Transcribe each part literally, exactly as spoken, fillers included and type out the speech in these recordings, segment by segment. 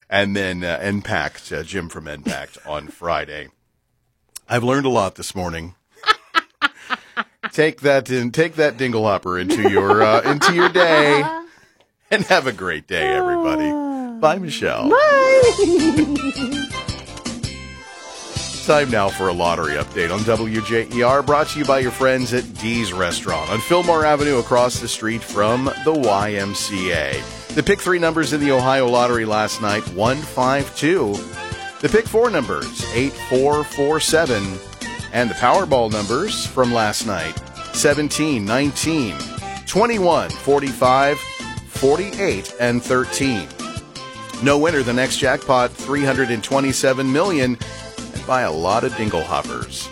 and then uh, N PACT, uh, Jim from N PACT on Friday. I've learned a lot this morning. Take that in, take that dingle hopper into your uh, into your day, and have a great day, everybody. Bye, Michelle. Bye. Time now for a lottery update on W J E R, brought to you by your friends at Dee's Restaurant on Fillmore Avenue across the street from the Y M C A. The pick three numbers in the Ohio Lottery last night, one five two. The pick four numbers, eight four four seven. And the Powerball numbers from last night, seventeen, nineteen, twenty-one, forty-five, forty-eight, and thirteen. No winner, the next jackpot, three hundred twenty-seven million dollars. By a lot of dingle hoppers.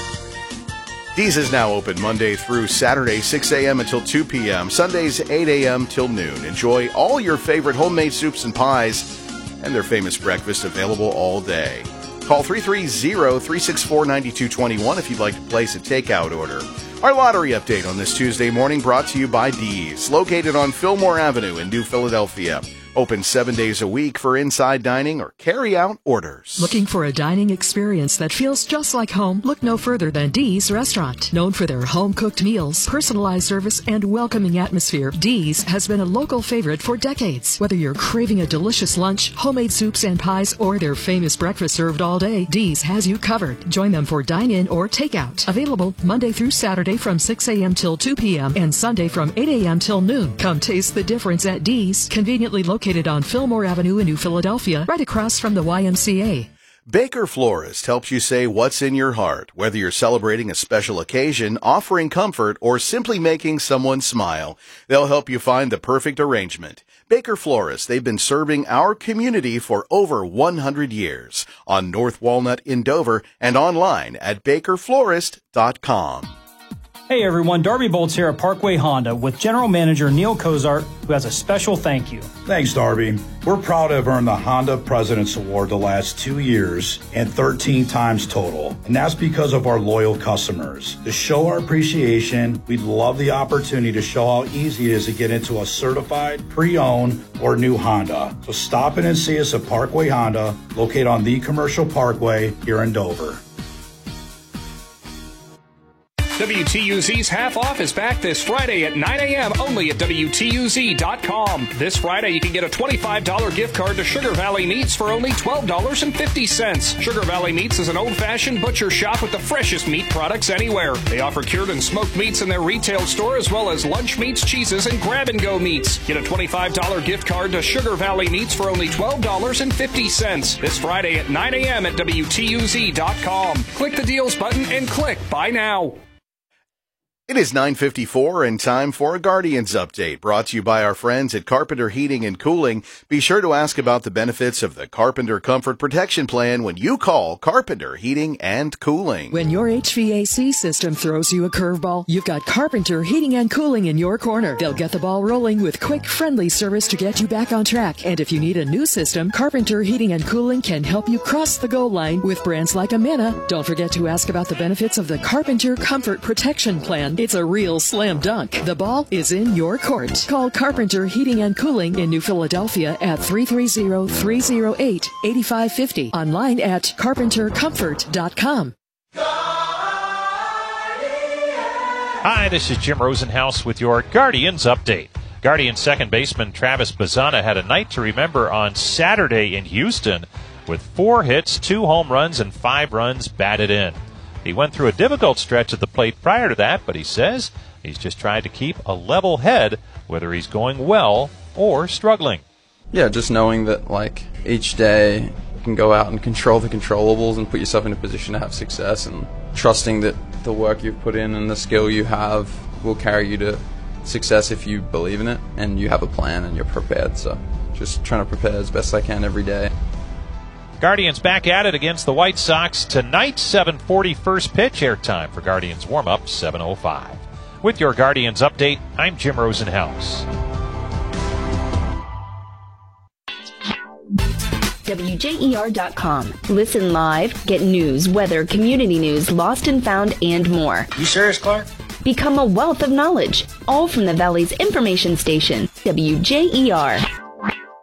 Dee's is now open Monday through Saturday, six a.m. until two p.m., Sundays, eight a.m. till noon. Enjoy all your favorite homemade soups and pies and their famous breakfast available all day. Call three three zero, three six four, nine two two one if you'd like to place a takeout order. Our lottery update on this Tuesday morning brought to you by Dee's, located on Fillmore Avenue in New Philadelphia. Open seven days a week for inside dining or carry-out orders. Looking for a dining experience that feels just like home? Look no further than Dee's Restaurant. Known for their home-cooked meals, personalized service, and welcoming atmosphere, Dee's has been a local favorite for decades. Whether you're craving a delicious lunch, homemade soups and pies, or their famous breakfast served all day, Dee's has you covered. Join them for dine-in or takeout. Available Monday through Saturday from six a.m. till two p.m. and Sunday from eight a.m. till noon. Come taste the difference at Dee's, conveniently located Located on Fillmore Avenue in New Philadelphia, right across from the Y M C A. Baker Florist helps you say what's in your heart, whether you're celebrating a special occasion, offering comfort, or simply making someone smile. They'll help you find the perfect arrangement. Baker Florist, they've been serving our community for over one hundred years. On North Walnut in Dover and online at baker florist dot com. Hey everyone, Darby Bolts here at Parkway Honda with General Manager Neil Cozart, who has a special thank you. Thanks, Darby. We're proud to have earned the Honda President's Award the last two years and thirteen times total. And that's because of our loyal customers. To show our appreciation, we'd love the opportunity to show how easy it is to get into a certified, pre-owned, or new Honda. So stop in and see us at Parkway Honda, located on the Commercial Parkway here in Dover. W T U Z's Half Off is back this Friday at nine a.m. only at W T U Z dot com. This Friday, you can get a twenty-five dollars gift card to Sugar Valley Meats for only twelve dollars and fifty cents. Sugar Valley Meats is an old-fashioned butcher shop with the freshest meat products anywhere. They offer cured and smoked meats in their retail store, as well as lunch meats, cheeses, and grab-and-go meats. Get a twenty-five dollars gift card to Sugar Valley Meats for only twelve dollars and fifty cents. This Friday at nine a.m. at W T U Z dot com. Click the deals button and click Buy Now. It is nine fifty-four and time for a Guardians update brought to you by our friends at Carpenter Heating and Cooling. Be sure to ask about the benefits of the Carpenter Comfort Protection Plan when you call Carpenter Heating and Cooling. When your H V A C system throws you a curveball, you've got Carpenter Heating and Cooling in your corner. They'll get the ball rolling with quick, friendly service to get you back on track. And if you need a new system, Carpenter Heating and Cooling can help you cross the goal line with brands like Amana. Don't forget to ask about the benefits of the Carpenter Comfort Protection Plan. It's a real slam dunk. The ball is in your court. Call Carpenter Heating and Cooling in New Philadelphia at three three zero, three zero eight, eight five five zero. Online at carpenter comfort dot com. Hi, this is Jim Rosenhaus with your Guardians update. Guardians second baseman Travis Bazzana had a night to remember on Saturday in Houston with four hits, two home runs, and five runs batted in. He went through a difficult stretch at the plate prior to that, but he says he's just trying to keep a level head, whether he's going well or struggling. Yeah, just knowing that, like, each day you can go out and control the controllables and put yourself in a position to have success, and trusting that the work you've put in and the skill you have will carry you to success if you believe in it and you have a plan and you're prepared. So just trying to prepare as best I can every day. Guardians back at it against the White Sox tonight, seven forty first pitch, airtime for Guardians warm-up, seven oh five. With your Guardians update, I'm Jim Rosenhaus. W J E R dot com. Listen live, get news, weather, community news, lost and found, and more. You serious, Clark? Become a wealth of knowledge, all from the Valley's information station, W J E R.